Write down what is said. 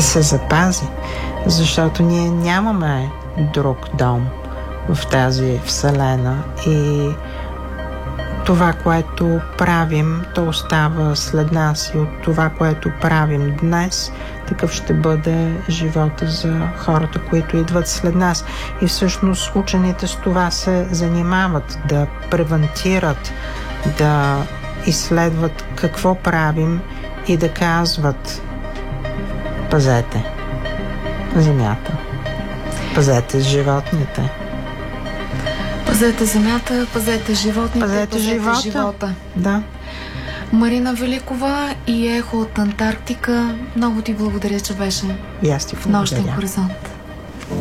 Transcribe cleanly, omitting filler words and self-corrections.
се запази, защото ние нямаме друг дом в тази вселена и това, което правим, то остава след нас и от това, което правим днес, такъв ще бъде живота за хората, които идват след нас. И всъщност учените с това се занимават, да превентират, да изследват какво правим и да казват: пазете земята, пазете животните. Пазете земята, пазете животните, пазете живота. Да. Марина Великова и Ехо от Антарктика, много ти благодаря, че беше и аз ти в Нощен хоризонт.